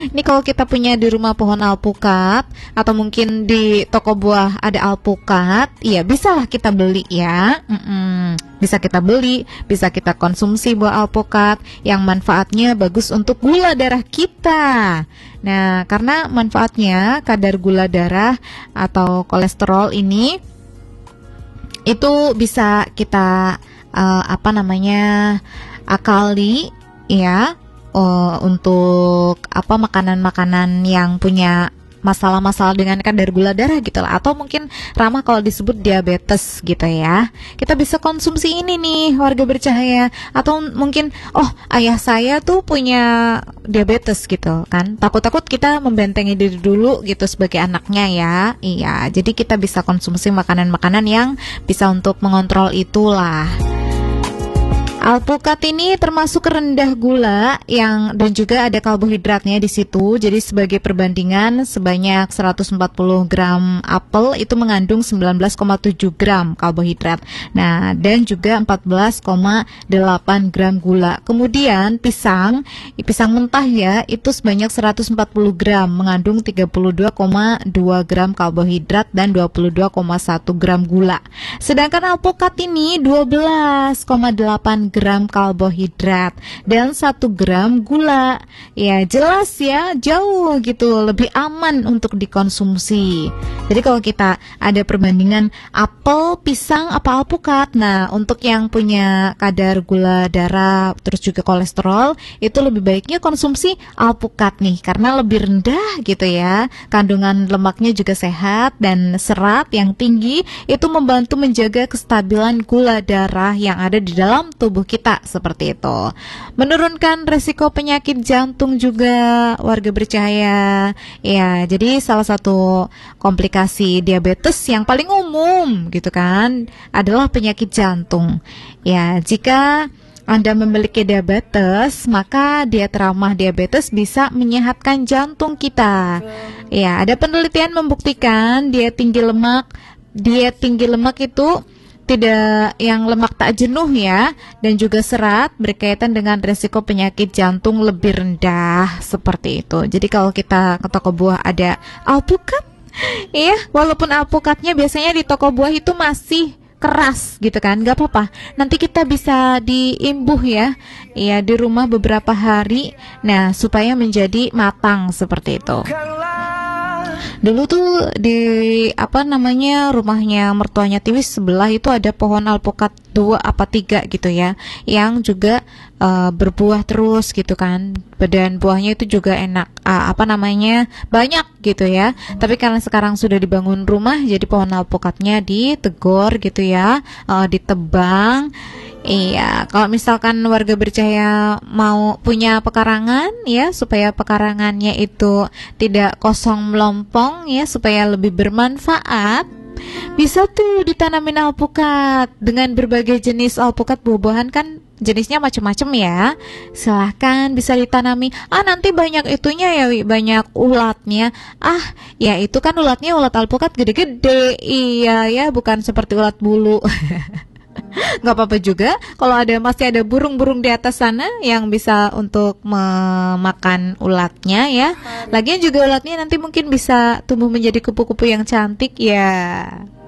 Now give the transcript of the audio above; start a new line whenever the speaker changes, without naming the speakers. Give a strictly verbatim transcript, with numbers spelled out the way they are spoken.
Ini kalau kita punya di rumah pohon alpukat atau mungkin di toko buah ada alpukat, ya bisalah kita beli ya. Mm-mm. Bisa kita beli, bisa kita konsumsi buah alpukat yang manfaatnya bagus untuk gula darah kita. Nah, karena manfaatnya kadar gula darah atau kolesterol ini itu bisa kita uh, apa namanya akali ya. Oh, untuk apa makanan-makanan yang punya masalah-masalah dengan kadar gula darah gitu lah, atau mungkin ramah kalau disebut diabetes gitu ya. Kita bisa konsumsi ini nih warga bercahaya, atau mungkin oh ayah saya tuh punya diabetes gitu kan. Takut-takut kita membentengi diri dulu gitu sebagai anaknya ya. Iya, jadi kita bisa konsumsi makanan-makanan yang bisa untuk mengontrol itulah. Alpukat ini termasuk rendah gula yang dan juga ada karbohidratnya di situ. Jadi sebagai perbandingan sebanyak seratus empat puluh gram apel itu mengandung sembilan belas koma tujuh gram karbohidrat. Nah, dan juga empat belas koma delapan gram gula. Kemudian pisang, pisang mentah ya, itu sebanyak seratus empat puluh gram mengandung tiga puluh dua koma dua gram karbohidrat dan dua puluh dua koma satu gram gula. Sedangkan alpukat ini dua belas koma delapan gram karbohidrat dan satu gram gula. Ya jelas ya, jauh gitu lebih aman untuk dikonsumsi. Jadi kalau kita ada perbandingan apel, pisang, apa alpukat, nah untuk yang punya kadar gula darah terus juga kolesterol, itu lebih baiknya konsumsi alpukat nih karena lebih rendah gitu ya. Kandungan lemaknya juga sehat dan serat yang tinggi itu membantu menjaga kestabilan gula darah yang ada di dalam tubuh kita seperti itu. Menurunkan resiko penyakit jantung juga warga bercahaya. Ya, jadi salah satu komplikasi diabetes yang paling umum gitu kan adalah penyakit jantung. Ya, jika Anda memiliki diabetes, maka diet ramah diabetes bisa menyehatkan jantung kita. Ya, ada penelitian membuktikan diet tinggi lemak, diet tinggi lemak itu tidak yang lemak tak jenuh ya, dan juga serat berkaitan dengan resiko penyakit jantung lebih rendah seperti itu. Jadi kalau kita ke toko buah ada alpukat, iya, walaupun alpukatnya biasanya di toko buah itu masih keras gitu kan, nggak apa-apa. Nanti kita bisa diimbuh ya, ya di rumah beberapa hari, nah supaya menjadi matang seperti itu. Dulu tuh di apa namanya rumahnya mertuanya Tiwis sebelah itu ada pohon alpukat dua apa tiga gitu ya, yang juga uh, berbuah terus gitu kan. Dan buahnya itu juga enak, uh, apa namanya banyak gitu ya. Tapi karena sekarang sudah dibangun rumah, jadi pohon alpukatnya ditegor gitu ya, uh, ditebang. Iya, kalau misalkan warga bercahaya mau punya pekarangan ya, supaya pekarangannya itu tidak kosong melompong ya, supaya lebih bermanfaat, bisa tuh ditanamin alpukat dengan berbagai jenis alpukat. Buah-buahan kan jenisnya macam-macam ya. Silahkan bisa ditanami. Ah nanti banyak itunya ya, Wi, banyak ulatnya. Ah ya itu kan ulatnya ulat alpukat gede-gede. Iya ya, bukan seperti ulat bulu. Nggak apa-apa juga kalau ada masih ada burung-burung di atas sana yang bisa untuk memakan ulatnya ya. Lagian juga ulatnya nanti mungkin bisa tumbuh menjadi kupu-kupu yang cantik ya.